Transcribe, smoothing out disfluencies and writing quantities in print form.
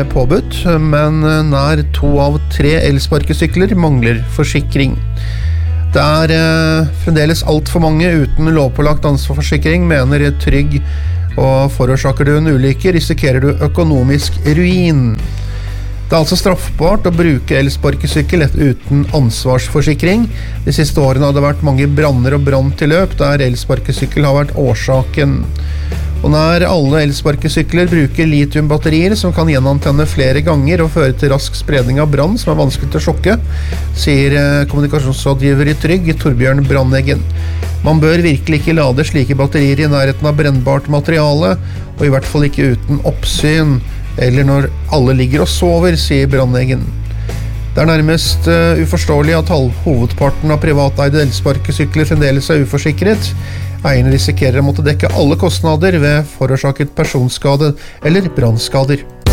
påbudt, men nær 2 av 3 elsparkesykler mangler forsikring. Det fremdeles alt for mange uten lovpålagt ansvarsforsikring, mener Trygg, og forårsaker du en ulykke, risikerer du økonomisk ruin. Det altså straffbart å bruke elsparkesykkel uten ansvarsforsikring. De siste årene har det vært mange branner og branntilløp der elsparkesykkel har vært årsaken. Og nær alle elsparkesykler bruker litiumbatterier som kan gjenantenne flere ganger og føre til rask spredning av brann som vanskelig til å slokke, sier kommunikasjonsrådgiver i Trygg, Torbjørn Brandeggen. Man bør virkelig ikke lade slike batterier i nærheten av brennbart materiale, og i hvert fall ikke uten oppsyn, eller når alle ligger og sover, sier Brandeggen. Det nærmest uforståelig at hovedparten av privateide elsparkesykler fremdeles uforsikret. Eierne risikerer å måtte dekke alle kostnader ved forårsaket personskade eller brannskader.